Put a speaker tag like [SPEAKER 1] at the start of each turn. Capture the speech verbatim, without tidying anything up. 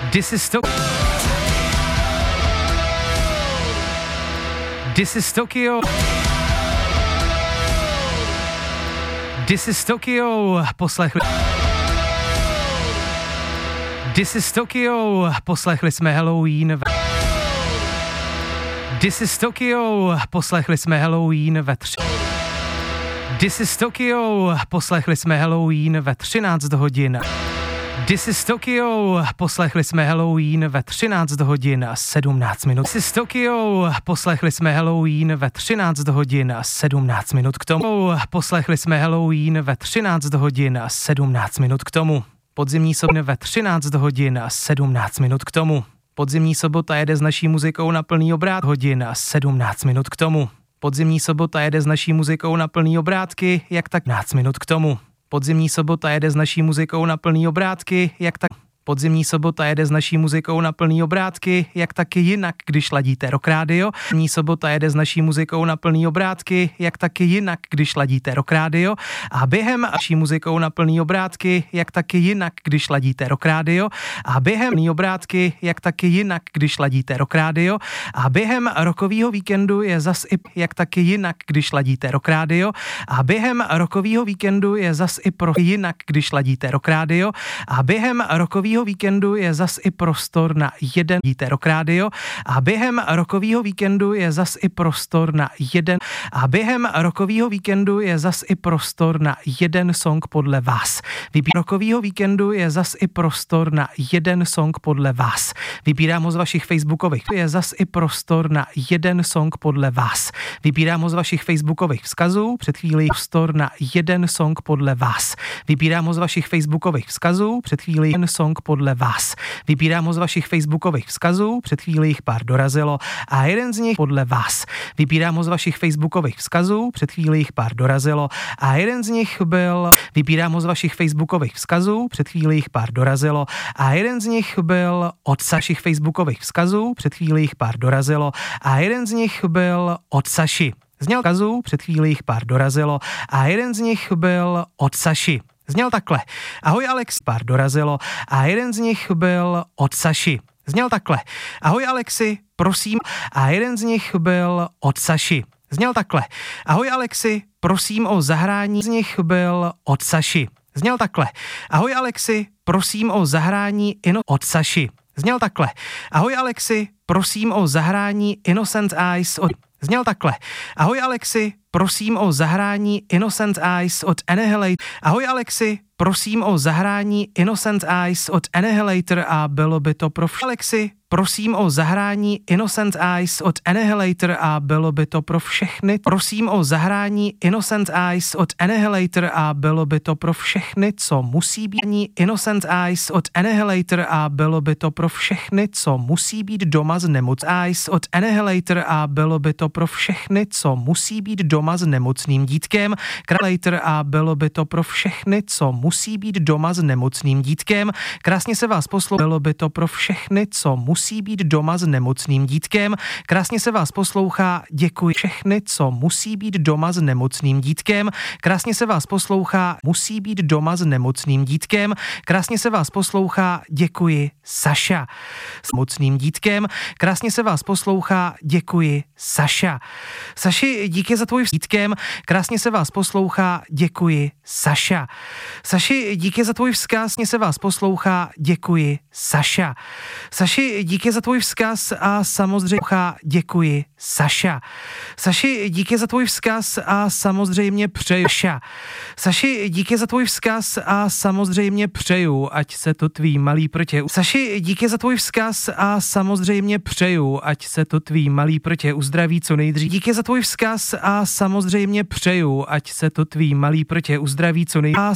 [SPEAKER 1] This is Tokyo. This is Tokyo. This is Tokyo. Poslechli. This is Tokyo. Poslechli jsme Halloween. This is Tokyo. Poslechli jsme Halloween ve tři. This is Tokyo. Poslechli jsme Halloween ve třináct hodin. This is Tokyo, poslechli jsme Halloween ve třináct hodin a sedmnáct minut. This is Tokyo, poslechli jsme Halloween ve třináct hodin a sedmnáct minut k tomu. Poslechli jsme Halloween ve třináct hodin a sedmnáct minut k tomu. Podzimní sobota ve třináct hodin a sedmnáct minut k tomu. Podzimní sobota jede s naší muzikou na plný obrát hodin a sedmnáct minut k tomu. Podzimní sobota jede s naší muzikou na plný obrátky, jak tak patnáct minut k tomu. Podzimní sobota jede s naší muzikou na plný obrátky, jak tak Podzimní sobota jede s naší muzikou na plný obrátky, jak taky jinak, když ladíte Rock Radio. Podzimní sobota jede s naší muzikou na plný obrátky, jak taky jinak, když ladíte Rock Radio. A během naší muzikou na plný obrátky, jak taky jinak, když ladíte Rock Radio. A během plný obrátky, jak taky jinak, když ladíte Rock Radio. A během rokového víkendu je zas i jak taky jinak, když ladíte Rock Radio. A během rokového víkendu je zas i pro jinak, když ladíte Rock Radio. A během rokového víkendu je zas i prostor na jeden díte Rock Radio a během rokového víkendu je zas i prostor na jeden a během rokového víkendu je zas i prostor na jeden song podle vás. Vybí rokového víkendu je zas i prostor na jeden song podle vás. Vybírám ho z vašich facebookových. Je zas i prostor na jeden song podle vás. Vybírám ho z vašich facebookových vzkazů. Před chvílí prostor na jeden song podle vás. Vybírám ho z vašich facebookových vzkazů. Před chvílí jeden song podle vás. Vybírám ho z vašich facebookových vzkazů, před chvílí jich pár dorazilo a jeden z nich podle vás. Vybírám ho z vašich facebookových vzkazů, před chvílí jich pár dorazilo a jeden z nich byl, vybírám ho z vašich facebookových vzkazů, před chvílí jich pár dorazilo a jeden z nich byl od vašich facebookových vzkazů, před chvílí jich pár dorazilo a jeden z nich byl od Saši. Zněl vzkazů, před chvílí jich pár dorazilo a jeden z nich byl od Saši. Zněl takhle. Ahoj Alex, pár dorazilo a jeden z nich byl od Saši. Zněl takhle. Ahoj Alexi, prosím. A jeden z nich byl od Saši. Zněl takhle. Ahoj Alexi, prosím o zahrání. Z nich byl od Saši. Zněl takhle. Ahoj Alexi, prosím o zahrání ino od Saši. Zněl takhle. Ahoj Alexi, prosím o zahrání Innocent Eyes od Zněl takhle. Ahoj Alexi, prosím o zahrání Innocent Eyes od Annihilator. Ahoj Alexi, prosím o zahrání Innocent Eyes od Annihilator a bylo by to pro vš- Alexi, prosím o zahrání Innocent Eyes od Annihilator a bylo by to pro všechny. Prosím o zahrání Innocent Eyes od Annihilator a bylo by to pro všechny, co musí být. Innocent Eyes od Annihilator a bylo by to pro všechny, co musí být doma z nemoc. Eyes od Annihilator a bylo by to pro všechny, co musí být doma s nemocným dítkem. Annihilator a bylo by to pro všechny, co musí být doma s nemocným dítkem. Krásně se vás poslouchá. Bylo by to pro všechny, co musí být doma s nemocným dítkem. Krásně se vás poslouchá. Děkuji všechny, co musí být doma s nemocným dítkem. Krásně se vás poslouchá. Musí být doma s nemocným dítkem. Krásně se vás poslouchá. Děkuji Saša. S nemocným dítkem. Krásně se vás poslouchá. Děkuji Saša. Saši, díky za tvůj dítkem. Krásně se vás poslouchá. Děkuji Saša. Saši, díky za tvůj vzkaz. Krásně se vás poslouchá. Děkuji Saša. Saši, díky za tvůj vzkaz a samozřejmě děkuji Saša. Saši, díky za tvůj vzkaz a samozřejmě přeju Saša. Saši, díky za tvůj vzkaz a samozřejmě přeju, ať se to tvý malý protě. Saši, díky za tvůj vzkaz a samozřejmě přeju, ať se to tvý malý protě uzdraví co nejdřív. Díky za tvůj vzkaz a samozřejmě přeju, ať se to tvý malý protě uzdraví co nejdřív. A